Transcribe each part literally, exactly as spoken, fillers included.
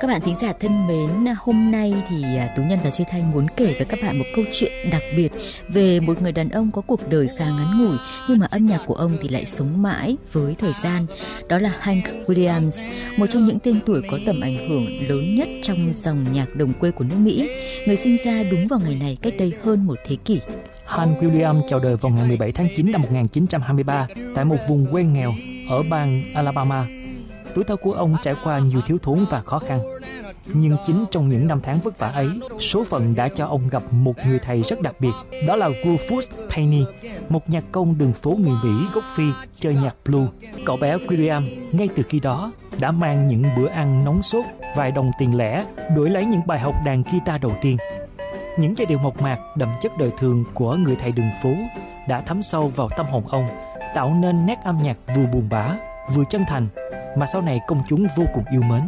Các bạn thính giả thân mến, hôm nay thì Tú Nhân và Duy Thanh muốn kể với các bạn một câu chuyện đặc biệt về một người đàn ông có cuộc đời khá ngắn ngủi, nhưng mà âm nhạc của ông thì lại sống mãi với thời gian. Đó là Hank Williams, một trong những tên tuổi có tầm ảnh hưởng lớn nhất trong dòng nhạc đồng quê của nước Mỹ, người sinh ra đúng vào ngày này cách đây hơn một thế kỷ. Hank Williams chào đời vào ngày mười bảy tháng chín năm một nghìn chín trăm hai mươi ba tại một vùng quê nghèo ở bang Alabama. Tuổi thơ của ông trải qua nhiều thiếu thốn và khó khăn. Nhưng chính trong những năm tháng vất vả ấy, số phận đã cho ông gặp một người thầy rất đặc biệt. Đó là Rufus Payne, một nhạc công đường phố người Mỹ gốc Phi chơi nhạc blues. Cậu bé William ngay từ khi đó đã mang những bữa ăn nóng sốt, vài đồng tiền lẻ đổi lấy những bài học đàn guitar đầu tiên. Những giai điệu mộc mạc đậm chất đời thường của người thầy đường phố đã thấm sâu vào tâm hồn ông, tạo nên nét âm nhạc vừa buồn bã, vừa chân thành mà sau này công chúng vô cùng yêu mến.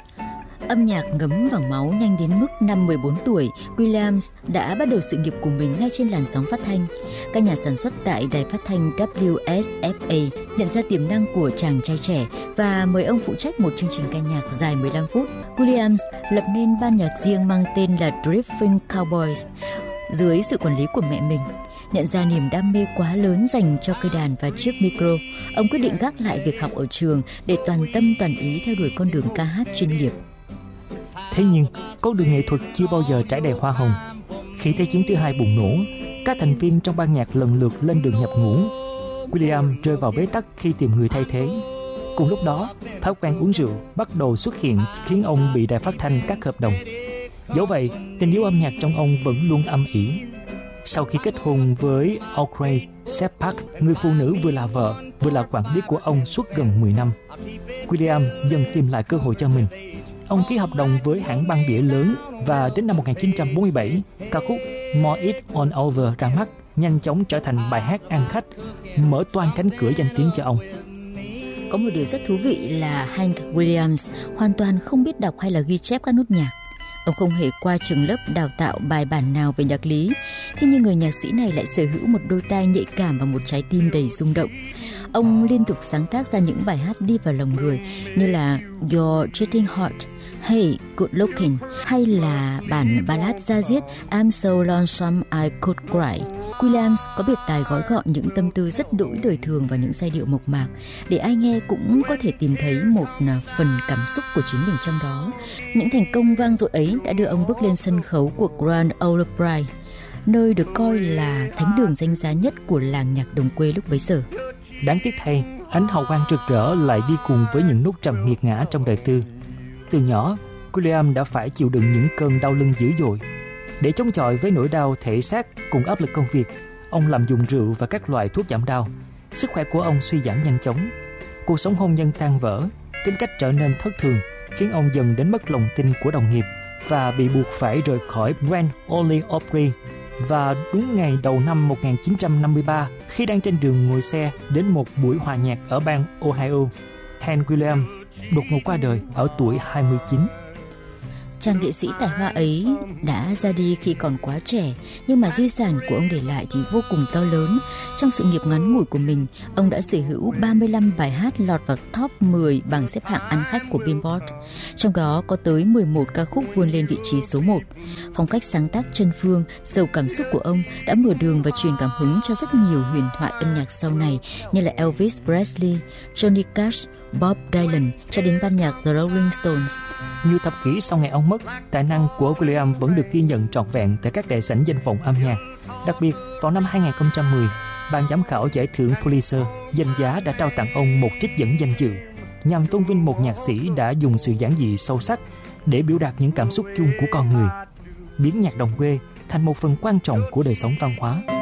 Âm nhạc ngấm vào máu nhanh đến mức năm mười bốn tuổi, Williams đã bắt đầu sự nghiệp của mình ngay trên làn sóng phát thanh. Các nhà sản xuất tại đài phát thanh W S F A nhận ra tiềm năng của chàng trai trẻ và mời ông phụ trách một chương trình ca nhạc dài mười lăm phút. Williams lập nên ban nhạc riêng mang tên là Drifting Cowboys dưới sự quản lý của mẹ mình. Nhận ra niềm đam mê quá lớn dành cho cây đàn và chiếc micro, ông quyết định gác lại việc học ở trường để toàn tâm toàn ý theo đuổi con đường ca hát chuyên nghiệp. Thế nhưng, con đường nghệ thuật chưa bao giờ trải đầy hoa hồng. Khi Thế chiến thứ hai bùng nổ, các thành viên trong ban nhạc lần lượt lên đường nhập ngũ. William rơi vào bế tắc khi tìm người thay thế. Cùng lúc đó, thói quen uống rượu bắt đầu xuất hiện khiến ông bị đài phát thanh cắt hợp đồng. Dẫu vậy, tình yêu âm nhạc trong ông vẫn luôn âm ỉ. Sau khi kết hôn với Audrey Shepard, người phụ nữ vừa là vợ, vừa là quản lý của ông suốt gần mười năm, William dần tìm lại cơ hội cho mình. Ông ký hợp đồng với hãng băng đĩa lớn và đến năm một nghìn chín trăm bốn mươi bảy, ca khúc More It On Over ra mắt, nhanh chóng trở thành bài hát ăn khách, mở toang cánh cửa danh tiếng cho ông. Có một điều rất thú vị là Hank Williams hoàn toàn không biết đọc hay là ghi chép các nốt nhạc. Ông không hề qua trường lớp đào tạo bài bản nào về nhạc lý. Thế nhưng người nhạc sĩ này lại sở hữu một đôi tai nhạy cảm và một trái tim đầy rung động. Ông liên tục sáng tác ra những bài hát đi vào lòng người như là You're Cheating Heart, Hey Good Looking hay là bản ballad da diết I'm So Lonesome I Could Cry. Williams có biệt tài gói gọn những tâm tư rất đỗi đời thường vào những giai điệu mộc mạc để ai nghe cũng có thể tìm thấy một phần cảm xúc của chính mình trong đó. Những thành công vang dội ấy đã đưa ông bước lên sân khấu của Grand Ole Opry, nơi được coi là thánh đường danh giá nhất của làng nhạc đồng quê lúc bấy giờ. Đáng tiếc thay, ánh hào quang rực rỡ lại đi cùng với những nốt trầm nghiệt ngã trong đời tư. Từ nhỏ, William đã phải chịu đựng những cơn đau lưng dữ dội. Để chống chọi với nỗi đau thể xác cùng áp lực công việc, ông lạm dụng rượu và các loại thuốc giảm đau. Sức khỏe của ông suy giảm nhanh chóng. Cuộc sống hôn nhân tan vỡ, tính cách trở nên thất thường, khiến ông dần đến mất lòng tin của đồng nghiệp và bị buộc phải rời khỏi Grand Ole Opry. Và đúng ngày đầu năm một nghìn chín trăm năm mươi ba, khi đang trên đường ngồi xe đến một buổi hòa nhạc ở bang Ohio, Hank Williams đột ngột qua đời ở tuổi hai mươi chín. Chàng nghệ sĩ tài hoa ấy đã ra đi khi còn quá trẻ, nhưng mà di sản của ông để lại thì vô cùng to lớn. Trong sự nghiệp ngắn ngủi của mình, ông đã sở hữu ba mươi lăm bài hát lọt vào top mười bảng xếp hạng ăn khách của Billboard. Trong đó có tới mười một ca khúc vươn lên vị trí số một. Phong cách sáng tác chân phương, giàu cảm xúc của ông đã mở đường và truyền cảm hứng cho rất nhiều huyền thoại âm nhạc sau này như là Elvis Presley, Johnny Cash, Bob Dylan cho đến ban nhạc The Rolling Stones. Nhiều thập kỷ sau ngày ông mất, tài năng của William vẫn được ghi nhận trọn vẹn tại các đại sảnh danh vọng âm nhạc. Đặc biệt, vào năm hai nghìn không trăm mười, ban giám khảo giải thưởng Pulitzer danh giá đã trao tặng ông một trích dẫn danh dự, nhằm tôn vinh một nhạc sĩ đã dùng sự giản dị sâu sắc để biểu đạt những cảm xúc chung của con người, biến nhạc đồng quê thành một phần quan trọng của đời sống văn hóa.